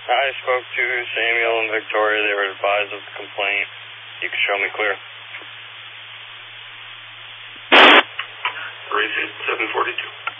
I spoke to Samuel and Victoria. They were advised of the complaint. You can show me clear. 742.